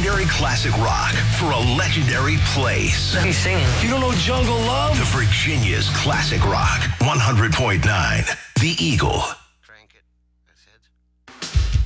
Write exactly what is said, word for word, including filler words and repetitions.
legendary classic rock for a legendary place. He's singing. You don't know Jungle Love? To Virginia's classic rock, one hundred point nine, The Eagle.